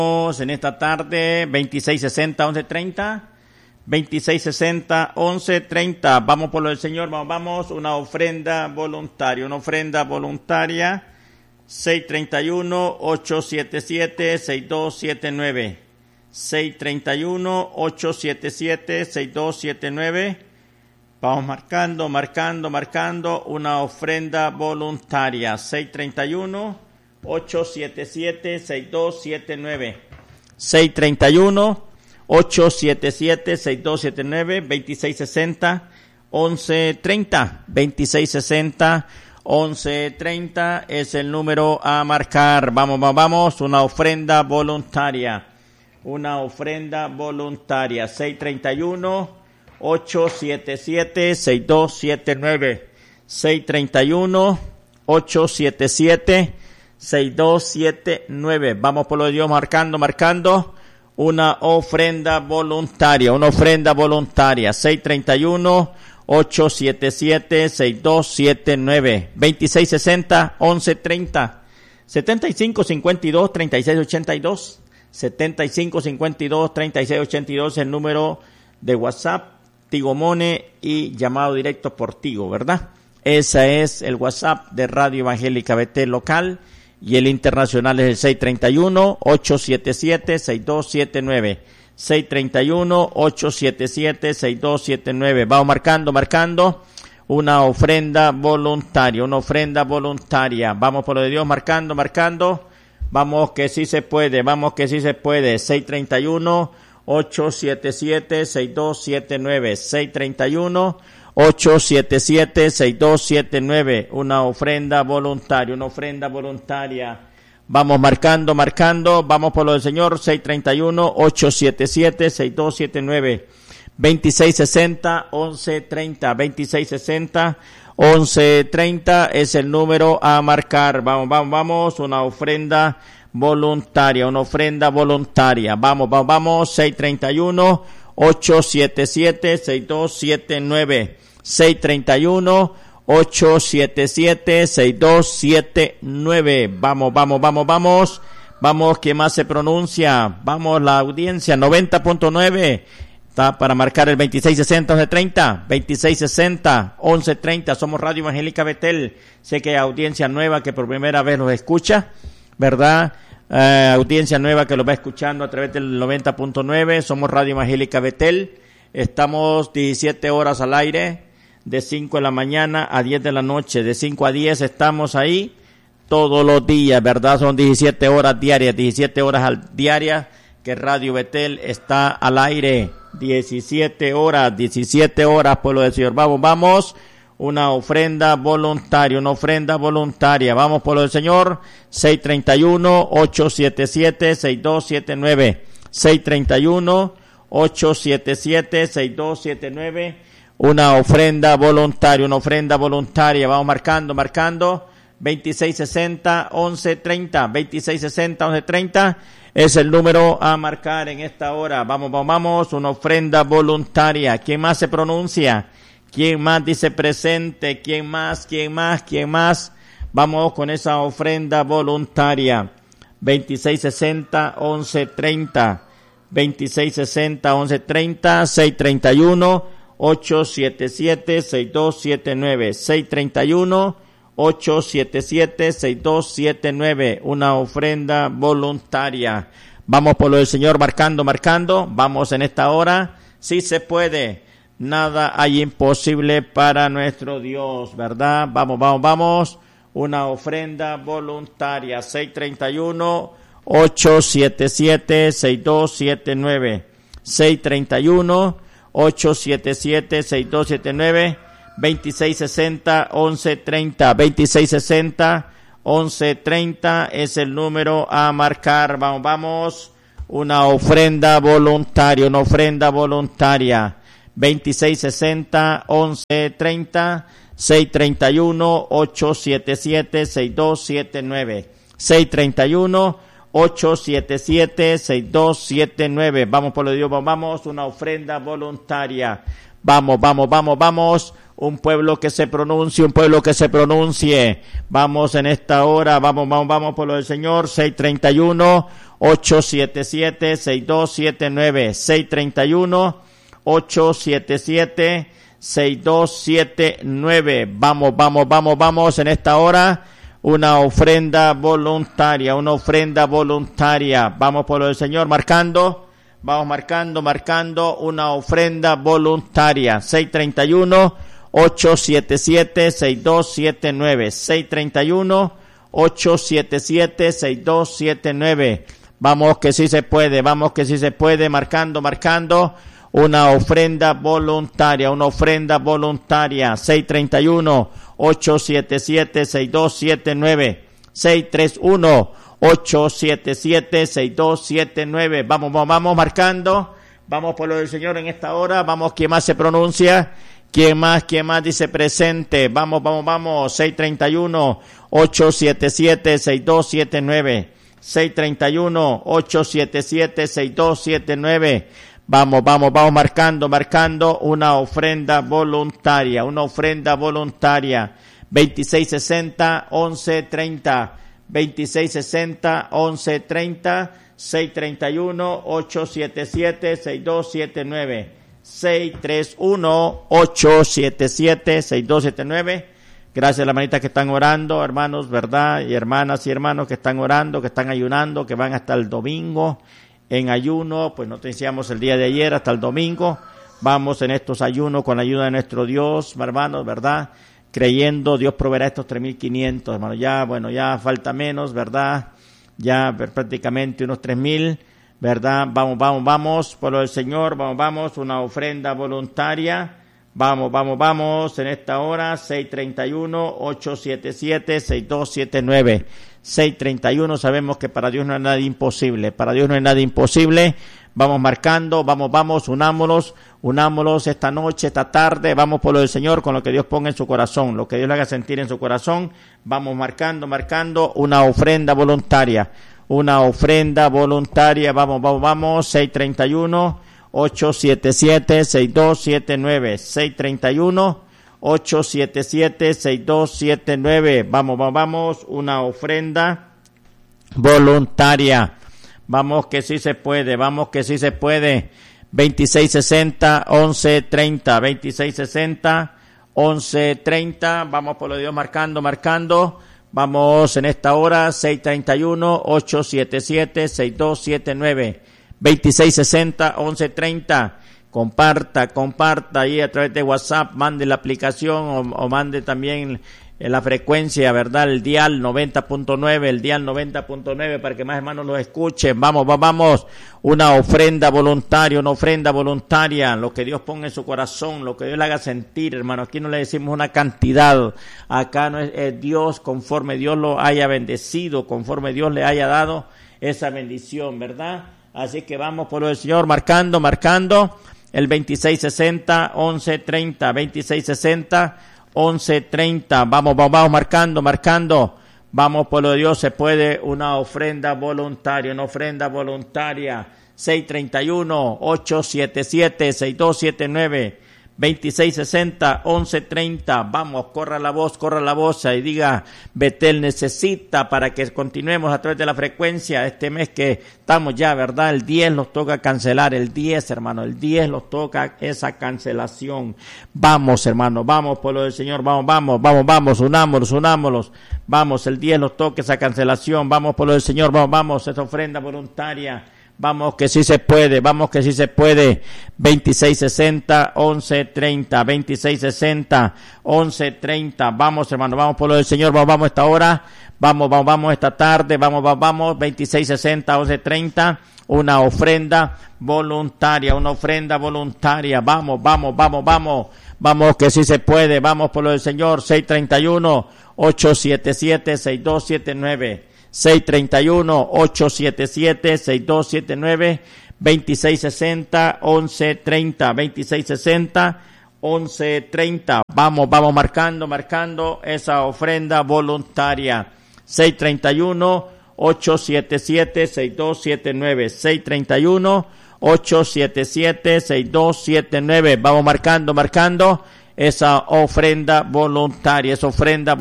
En esta tarde, 2660-1130, 2660-1130. Vamos por lo del Señor, vamos, una ofrenda voluntaria, 631-877-6279, 631-877-6279. Vamos marcando, una ofrenda voluntaria, 631-877-6279, 631-877-6279, 2660-1130, 2660-1130 es el número a marcar. Vamos, una ofrenda voluntaria, 631-877-6279, 631-877-6279. Vamos por lo de Dios, marcando una ofrenda voluntaria, 631-877-6279, 2660-1130, 7552-3682, 7552-3682, el número de WhatsApp, Tigo Money y llamado directo por Tigo, ¿verdad? Ese es el WhatsApp de Radio Evangélica Betel local, y el internacional es el 631-877-6279, 631-877-6279. Vamos marcando una ofrenda voluntaria, Vamos por lo de Dios, marcando. Vamos que sí se puede, 631-877-6279, 631-877-6279, una ofrenda voluntaria, Vamos marcando, vamos por lo del Señor, 631-877-6279, 2660-1130, 2660-1130 es el número a marcar. Vamos, una ofrenda voluntaria, Vamos, 631-877-6279, 631-877-6279. Vamos, ¿quién más se pronuncia? Vamos, la audiencia, 90.9. Está para marcar el 2660-1130, 2660-1130. Somos Radio Evangélica Betel. Sé que hay audiencia nueva que por primera vez los escucha, ¿verdad? Audiencia nueva que los va escuchando a través del 90.9. Somos Radio Evangélica Betel. Estamos 17 horas al aire, de 5 de la mañana a 10 de la noche. De 5 a 10 estamos ahí todos los días, ¿verdad? Son 17 horas diarias, diarias que Radio Betel está al aire. 17 horas, pueblo del Señor. Vamos, una ofrenda voluntaria, Vamos, pueblo del Señor, 631-877-6279, 631-877-6279, una ofrenda voluntaria, Vamos marcando, 2660-1130, 2660-1130 es el número a marcar en esta hora. Vamos, una ofrenda voluntaria. ¿Quién más se pronuncia? ¿Quién más dice presente? ¿Quién más? Vamos con esa ofrenda voluntaria. 2660-1130, 2660-1130, 631-877-6279, 631-877-6279, una ofrenda voluntaria. Vamos por lo del Señor, marcando. Vamos en esta hora. Sí se puede. Nada hay imposible para nuestro Dios, ¿verdad? Vamos. Una ofrenda voluntaria. 631-877-6279, 631-877-6279, 2660-1130, 2660-1130 es el número a marcar. Vamos, una ofrenda voluntaria, 2660-1130, 631-877-6279, 631-877-6279. Vamos por lo de Dios, vamos, una ofrenda voluntaria. Vamos, un pueblo que se pronuncie, Vamos en esta hora, vamos por lo del Señor. 631-877-6279, 631-877-6279. Vamos en esta hora. Una ofrenda voluntaria. Vamos por lo del Señor, marcando, una ofrenda voluntaria. 631-877-6279, 631-877-6279. Vamos que sí se puede, marcando, una ofrenda voluntaria, 631-877-6279, 631-877-6279. Vamos marcando, vamos por lo del Señor en esta hora. Vamos, ¿quién más se pronuncia? ¿Quién más dice presente? Vamos, 631-877-6279, 631-877-6279. Vamos marcando una ofrenda voluntaria, 2660-1130, 2660-1130, 631-877-6279, 631-877-6279. Gracias a las hermanitas que están orando, hermanos, ¿verdad? Y hermanas y hermanos que están orando, que están ayunando, que van hasta el domingo en ayuno. Pues no te decíamos el día de ayer, hasta el domingo. Vamos en estos ayunos con la ayuda de nuestro Dios, hermanos, ¿verdad? Creyendo, Dios proveerá estos 3.500, hermanos. Ya falta menos, ¿verdad? Ya prácticamente unos 3.000, ¿verdad? Vamos, por lo del Señor, vamos, una ofrenda voluntaria. Vamos, en esta hora, 631-877-6279. 631, sabemos que para Dios no hay nada imposible. Vamos marcando, vamos, unámonos esta noche, esta tarde. Vamos por lo del Señor con lo que Dios ponga en su corazón, lo que Dios le haga sentir en su corazón. Vamos marcando una ofrenda voluntaria. Vamos, 631-877-6279, 631-877-6279. Vamos, una ofrenda voluntaria. Vamos que sí se puede. 2660-1130, 2660-1130. Vamos por lo de Dios marcando. Vamos en esta hora, 631-877-6279, 2660-1130. Comparta ahí a través de WhatsApp, mande la aplicación o mande también la frecuencia, ¿verdad? El dial 90.9, para que más hermanos lo escuchen. Vamos, una ofrenda voluntaria, lo que Dios ponga en su corazón, lo que Dios le haga sentir, hermano. Aquí no le decimos una cantidad, acá no es Dios, conforme Dios lo haya bendecido, conforme Dios le haya dado esa bendición, ¿verdad? Así que vamos por el Señor, marcando el 2660-1130, 2660-1130. Vamos marcando. Vamos por lo de Dios, se puede, una ofrenda voluntaria. 631-877-6279, 2660-1130. Vamos, corra la voz y diga, Betel necesita, para que continuemos a través de la frecuencia este mes que estamos ya, ¿verdad? El 10 nos toca cancelar, hermano, el 10 nos toca esa cancelación. Vamos, hermano, vamos por lo del Señor, vamos, unámonos. Vamos, el 10 nos toca esa cancelación, vamos por lo del Señor, vamos, esa ofrenda voluntaria. Vamos que sí se puede, 2660-1130, 2660-1130. Vamos, hermano, vamos por lo del Señor, vamos esta hora, vamos esta tarde, vamos, 2660-1130, una ofrenda voluntaria, vamos que sí se puede, vamos por lo del Señor, 631-877-6279. 631-877-6279, 2660-1130, 2660-1130. Vamos marcando esa ofrenda voluntaria. 631-877-6279, 631-877-6279. Vamos marcando esa ofrenda voluntaria, esa ofrenda